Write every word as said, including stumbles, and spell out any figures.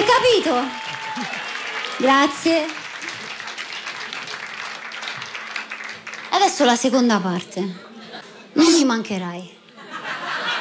capito? Grazie. Adesso la seconda parte. Non mi mancherai.